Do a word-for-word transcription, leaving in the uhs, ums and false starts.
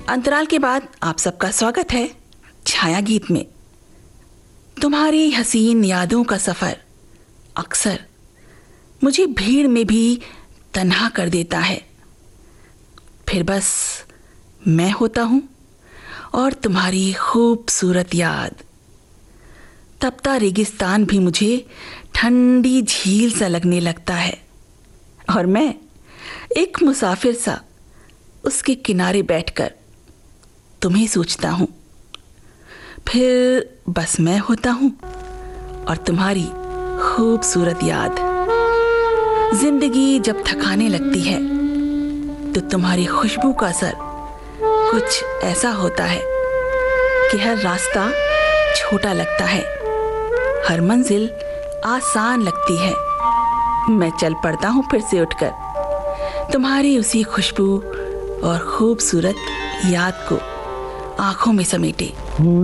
अंतराल के बाद आप सबका स्वागत है छाया गीत में। तुम्हारी हसीन यादों का सफ़र अक्सर मुझे भीड़ में भी तन्हा कर देता है। फिर बस मैं होता हूँ और तुम्हारी खूबसूरत याद। तपता रेगिस्तान भी मुझे ठंडी झील सा लगने लगता है और मैं एक मुसाफिर सा उसके किनारे बैठकर तुम्हें सोचता हूँ। फिर बस मैं होता हूँ और तुम्हारी खूबसूरत याद। जिंदगी जब थकाने लगती है तो तुम्हारी खुशबू का असर कुछ ऐसा होता है कि हर रास्ता छोटा लगता है, हर मंजिल आसान लगती है। मैं चल पड़ता हूँ फिर से उठकर तुम्हारी उसी खुशबू और खूबसूरत याद को आंखों में समेटे।